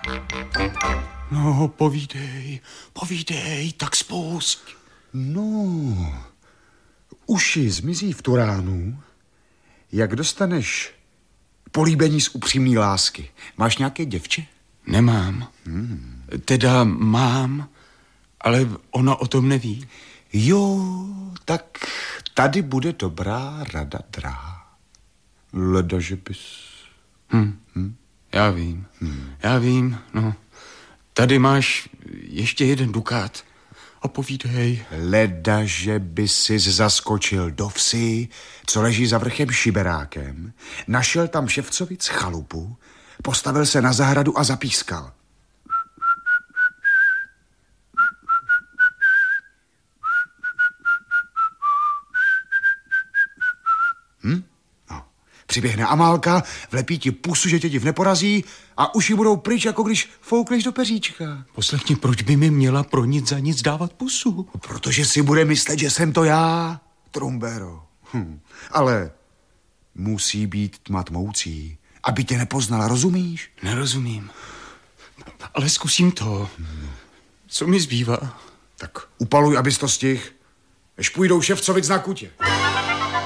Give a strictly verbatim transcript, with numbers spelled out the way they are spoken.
No, povídej, povídej, tak spust. No, uši zmizí v turánu, jak dostaneš políbení z upřímný lásky. Máš nějaké děvče? Nemám. Hmm. Teda mám, ale ona o tom neví. Jo, tak tady bude dobrá rada, drahá. Leda, že bys... Hm. Hm? Já vím, Hmm. já vím, no. Tady máš ještě jeden dukát. A povídej. Leda, že by si zaskočil do vsi, co leží za vrchem Šiberákem, našel tam Ševcovic chalupu, postavil se na zahradu a zapískal. Hm? No. Přiběhne Amálka, vlepí ti pusu, že tě div neporazí a uši budou pryč, jako když foukneš do peříčka. Poslechni, proč by mi měla pro nic za nic dávat pusu? Protože si bude myslet, že jsem to já, Trumbero. Hm. Ale musí být tma tmoucí, aby tě nepoznala, rozumíš? Nerozumím. Ale zkusím to. Hmm. Co mi zbývá? Tak upaluj, abys to stihl, než půjdou Ševcovic na kutě.